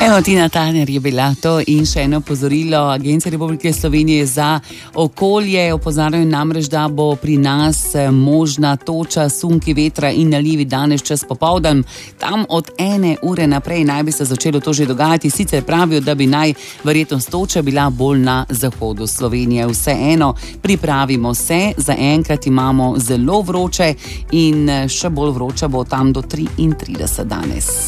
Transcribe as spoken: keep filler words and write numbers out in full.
Evo, Tina Turner je bila to in še eno opozorilo Agencije Republike Slovenije za okolje. Opozarjajo namreč, da bo pri nas možna toča, sunki vetra in nalivi danes čez popoldan. Tam od ene ure naprej naj bi se začelo to že dogajati. Sicer pravijo, da bi naj verjetnost toče bila bolj na zahodu Slovenije. Vseeno, pripravimo se, zaenkrat imamo zelo vroče in še bolj vroče bo tam do triintrideset danes.